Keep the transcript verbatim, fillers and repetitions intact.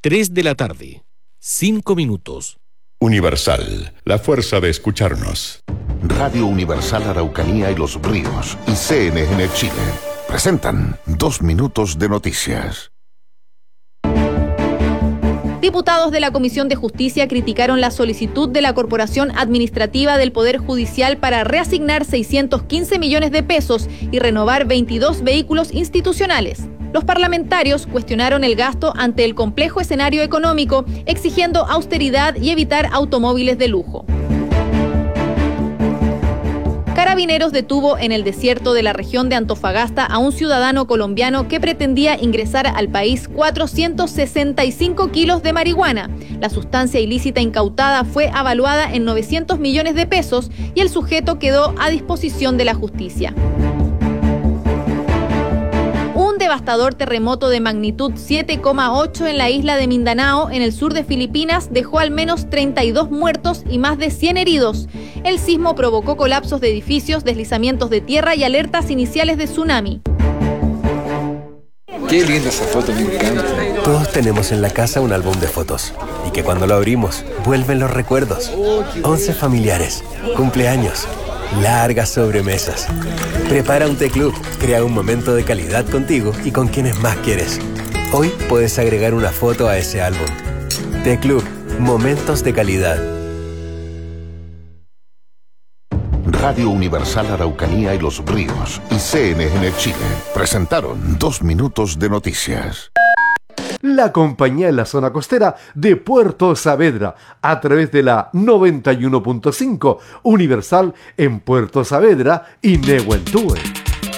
tres de la tarde. Cinco minutos. Universal, la fuerza de escucharnos. Radio Universal Araucanía y Los Ríos y C N N Chile presentan Dos Minutos de Noticias. Diputados de la Comisión de Justicia criticaron la solicitud de la Corporación Administrativa del Poder Judicial para reasignar seiscientos quince millones de pesos y renovar veintidós vehículos institucionales. Los parlamentarios cuestionaron el gasto ante el complejo escenario económico, exigiendo austeridad y evitar automóviles de lujo. Carabineros detuvo en el desierto de la región de Antofagasta a un ciudadano colombiano que pretendía ingresar al país cuatrocientos sesenta y cinco kilos de marihuana. La sustancia ilícita incautada fue avaluada en novecientos millones de pesos y el sujeto quedó a disposición de la justicia. Un devastador terremoto de magnitud siete coma ocho en la isla de Mindanao, en el sur de Filipinas, dejó al menos treinta y dos muertos y más de cien heridos. El sismo provocó colapsos de edificios, deslizamientos de tierra y alertas iniciales de tsunami. Qué linda esa foto, me encanta. Todos tenemos en la casa un álbum de fotos y que cuando lo abrimos vuelven los recuerdos. Once familiares, cumpleaños, largas sobremesas. Prepara un T-Club, crea un momento de calidad contigo y con quienes más quieres. Hoy puedes agregar una foto a ese álbum. T-Club, momentos de calidad. Radio Universal Araucanía y Los Ríos y C N N Chile presentaron Dos Minutos de Noticias. La compañía en la zona costera de Puerto Saavedra, a través de la noventa y uno punto cinco Universal en Puerto Saavedra y Nehuentúe.